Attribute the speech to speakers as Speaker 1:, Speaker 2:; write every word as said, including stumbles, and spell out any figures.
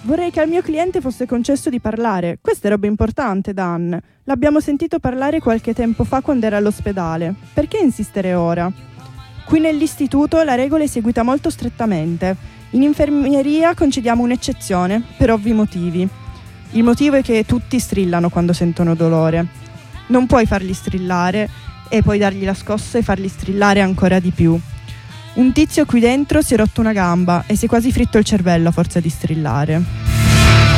Speaker 1: Vorrei che al mio cliente fosse concesso di parlare. Questa è roba importante, Dan. L'abbiamo sentito parlare qualche tempo fa quando era all'ospedale. Perché insistere ora? Qui nell'istituto la regola è seguita molto strettamente. In infermieria concediamo un'eccezione, per ovvi motivi. Il motivo è che tutti strillano quando sentono dolore. Non puoi farli strillare e poi dargli la scossa e farli strillare ancora di più. Un tizio qui dentro si è rotto una gamba e si è quasi fritto il cervello a forza di strillare.